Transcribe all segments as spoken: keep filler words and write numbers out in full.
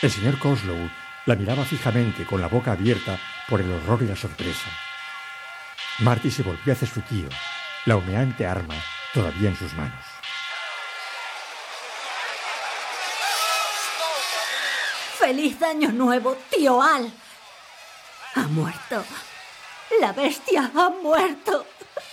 El señor Coslow la miraba fijamente con la boca abierta por el horror y la sorpresa. Marty se volvió hacia su tío, la humeante arma todavía en sus manos. ¡Feliz Año Nuevo, tío Al! Ha muerto. La bestia ha muerto.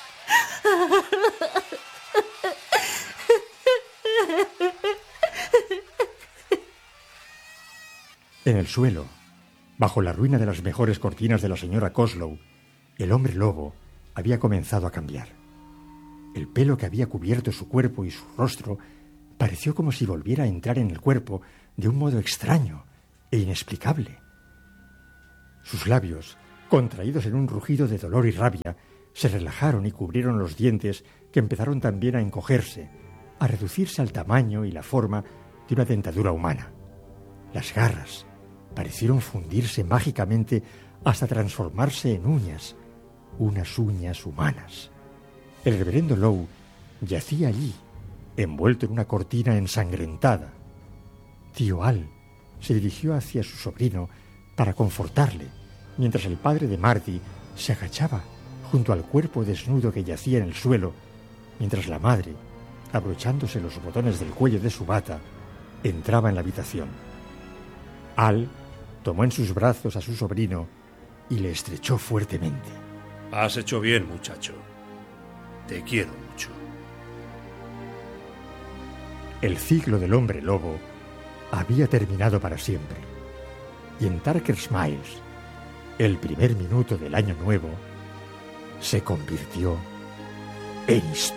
En el suelo, bajo la ruina de las mejores cortinas de la señora Coslow, el hombre lobo había comenzado a cambiar. El pelo que había cubierto su cuerpo y su rostro pareció como si volviera a entrar en el cuerpo de un modo extraño e inexplicable. Sus labios, contraídos en un rugido de dolor y rabia, se relajaron y cubrieron los dientes, que empezaron también a encogerse, a reducirse al tamaño y la forma de una dentadura humana. Las garras parecieron fundirse mágicamente hasta transformarse en uñas, unas uñas humanas. El reverendo Lowe yacía allí, envuelto en una cortina ensangrentada. Tío Al se dirigió hacia su sobrino para confortarle, mientras el padre de Marty se agachaba junto al cuerpo desnudo que yacía en el suelo, mientras la madre, abrochándose los botones del cuello de su bata, entraba en la habitación. Al tomó en sus brazos a su sobrino y le estrechó fuertemente. Has hecho bien, muchacho. Te quiero mucho. El ciclo del hombre lobo había terminado para siempre, y en Tarker Smiles, el primer minuto del año nuevo se convirtió en historia.